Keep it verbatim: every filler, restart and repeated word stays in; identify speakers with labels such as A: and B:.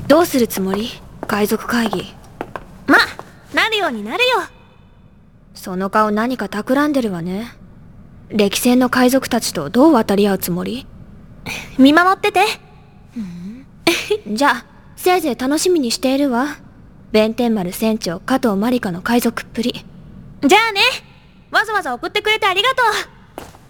A: どうするつもり？海賊会議。
B: ま、なるようになるよ。
A: その顔何か企んでるわね。歴戦の海賊たちとどう渡り合うつもり？
B: 見守ってて。
A: じゃあ、せいぜい楽しみにしているわ。弁天丸船長加藤まりかの海賊っぷり。
B: じゃあね。わざわざ送ってくれてありがとう。